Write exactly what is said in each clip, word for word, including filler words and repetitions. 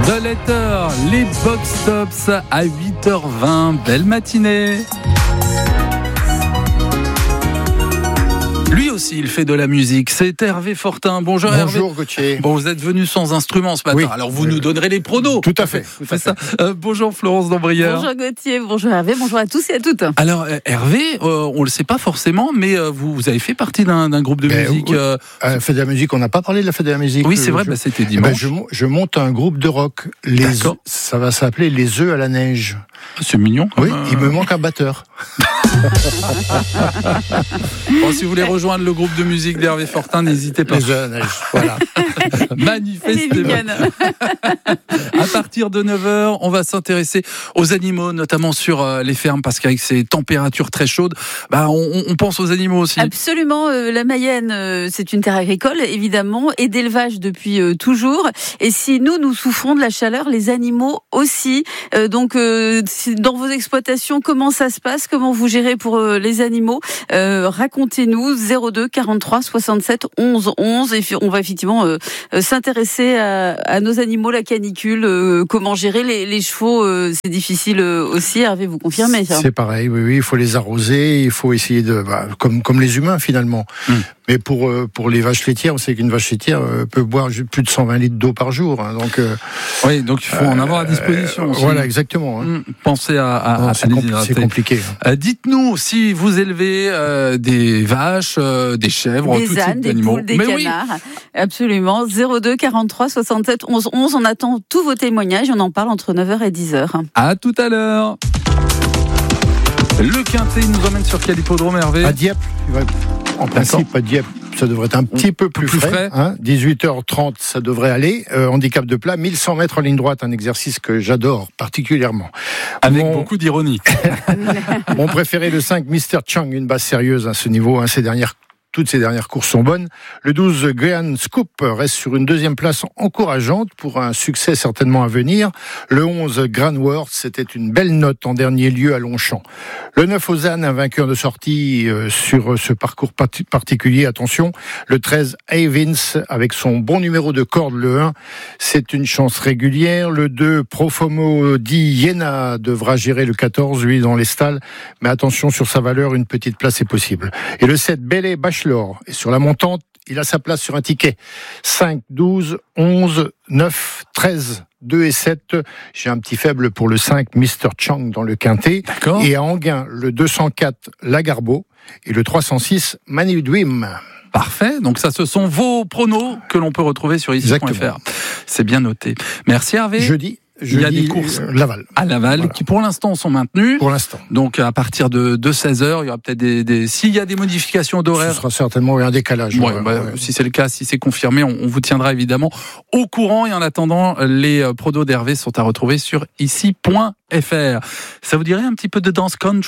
The Letter, les Box Tops à huit heures vingt. Belle matinée. Lui aussi, il fait de la musique. C'est Hervé Fortin. Bonjour, Bonjour Hervé. Bonjour Gauthier. Bon, vous êtes venu sans instrument ce matin. Oui. Alors vous oui. nous donnerez les pronos. Tout à fait. Tout à C'est fait. ça. Euh, bonjour Florence Dambrière. Bonjour Gauthier, bonjour Hervé, bonjour à tous et à toutes. Alors euh, Hervé, euh, on le sait pas forcément, mais euh, vous, vous avez fait partie d'un, d'un groupe de ben, musique. Oui. Euh... À la fête de la musique, on n'a pas parlé de la fête de la musique. Oui, c'est vrai, je... bah, c'était dimanche. Ben, je, je monte un groupe de rock. Les D'accord. Ça va s'appeler Les œufs à la neige. C'est mignon. Comme oui, euh... il me manque un batteur. Bon, si vous voulez rejoindre le groupe de musique d'Hervé Fortin, n'hésitez pas. Les œufs à la neige, voilà. Manifestez-vous. À partir de neuf heures, on va s'intéresser aux animaux, notamment sur euh, les fermes, parce qu'avec ces températures très chaudes, bah, on, on pense aux animaux aussi. Absolument. Euh, la Mayenne, euh, c'est une terre agricole, évidemment, et d'élevage depuis euh, toujours. Et si nous, nous souffrons de la chaleur, les animaux aussi. Euh, donc, euh, dans vos exploitations, comment ça se passe ? Comment vous gérez pour euh, les animaux ? euh, Racontez-nous, zéro deux quarante-trois soixante-sept onze onze. Et on va effectivement euh, s'intéresser à, à nos animaux, la canicule, euh, comment gérer les, les chevaux, euh, c'est difficile euh, aussi. Hervé, vous confirmez ça ? C'est pareil, oui, oui, il faut les arroser, il faut essayer de, bah, comme comme les humains finalement. Mm. Mais pour euh, pour les vaches laitières, on sait qu'une vache laitière euh, peut boire plus de cent vingt litres d'eau par jour, hein, donc. Euh, oui, donc il faut euh, en avoir à disposition. Euh, aussi. Voilà, exactement. Hein. Pensez à, à, non, à c'est, compl- c'est compliqué. Hein. Euh, dites-nous si vous élevez euh, des vaches, euh, des chèvres, des tout ânes, type des d'animaux. poules, des Mais canards. Oui. Absolument. zéro deux quarante-trois soixante-sept onze onze. On attend tous vos témoignages. On en parle entre neuf heures et dix heures. À tout à l'heure. Le Quintet nous emmène sur quel hippodrome, Hervé ? À Dieppe. En principe, à Dieppe, ça devrait être un petit peu plus, plus frais. frais. Hein, dix-huit heures trente, ça devrait aller. Euh, handicap de plat, mille cent mètres en ligne droite, un exercice que j'adore particulièrement. Avec Mon... beaucoup d'ironie. Mon préféré, le cinq, mister Chang, une base sérieuse à ce niveau. Hein, ces dernières Toutes ces dernières courses sont bonnes. Le douze, Grean Scoop, reste sur une deuxième place encourageante pour un succès certainement à venir. Le onze, Granworth, c'était une belle note en dernier lieu à Longchamp. Le neuf, Ozan, un vainqueur de sortie euh, sur ce parcours part- particulier. Attention, le treize, Havins, avec son bon numéro de corde, le un, c'est une chance régulière. Le deux, Profomo Di Iena, devra gérer le quatorze, lui, dans les stalles. Mais attention, sur sa valeur, une petite place est possible. Et le sept, Belle Bachelor. Et sur la montante, il a sa place sur un ticket. cinq, douze, onze, neuf, treize, deux et sept. J'ai un petit faible pour le cinq, mister Chang dans le Quintet. D'accord. Et à Enghien, le deux cent quatre, Lagarbeau. Et le trois cent six, Manudwim. Parfait. Donc ça, ce sont vos pronos que l'on peut retrouver sur ici point f r. C'est bien noté. Merci Hervé. Jeudi. Il y a des courses euh, Laval. à Laval Voilà. qui pour l'instant sont maintenues. Pour l'instant. Donc à partir de, de seize heures, il y aura peut-être des, des... S'il y a des modifications d'horaire. Ce sera certainement un décalage. Ouais, ouais, bah, ouais. Si c'est le cas, si c'est confirmé, on, on vous tiendra évidemment au courant. Et en attendant, les pronos d'Hervé sont à retrouver sur ici point f r. Ça vous dirait un petit peu de danse country ?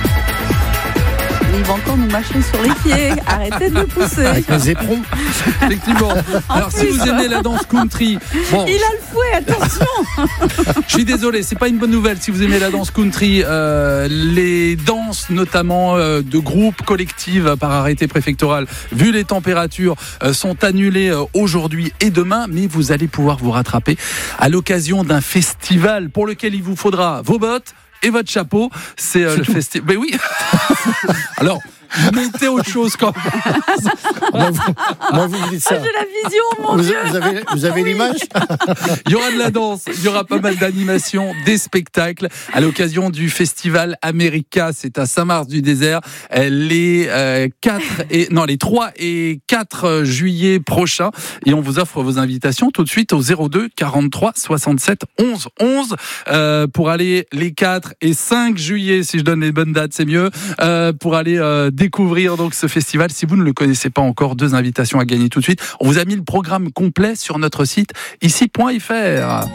Il va encore nous mâcher sur les pieds. Arrêtez de me pousser. Avec mes éperons. Effectivement. Alors si vous aimez la danse country, bon, Il a le fouet, attention. je suis désolé, c'est pas une bonne nouvelle. Si vous aimez la danse country, euh, les danses notamment euh, de groupes collectives par arrêté préfectoral, vu les températures, euh, sont annulées euh, aujourd'hui et demain, mais vous allez pouvoir vous rattraper à l'occasion d'un festival pour lequel il vous faudra vos bottes et votre chapeau. C'est, euh, c'est le festival. Mais oui. Alors, mettez autre chose quand même. Moi, vous, moi, vous me dites ça. Ah, j'ai la vision, mon Vous, Dieu. vous avez, vous avez l'image ? Il y aura de la danse, il y aura pas mal d'animations, des spectacles à l'occasion du festival America. C'est à Saint-Mars-du-Désert les euh, quatre et non les trois et quatre juillet prochains. Et on vous offre vos invitations tout de suite au zéro deux quarante-trois soixante-sept onze onze euh, pour aller les quatre et cinq juillet. Si je donne les bonnes dates, c'est mieux euh, pour aller euh, découvrir donc ce festival. Si vous ne le connaissez pas encore, deux invitations à gagner tout de suite. On vous a mis le programme complet sur notre site ici point f r.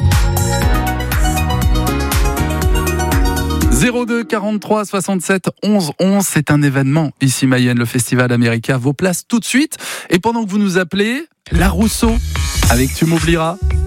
zéro deux quarante-trois soixante-sept onze onze, c'est un événement ici Mayenne, le festival America. Vos places tout de suite. Et pendant que vous nous appelez, La Rousseau avec Tu m'oublieras.